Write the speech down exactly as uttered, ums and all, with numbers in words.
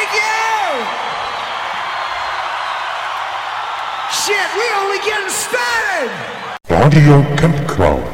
Thank you! Shit, we only getting started! Audio Campground.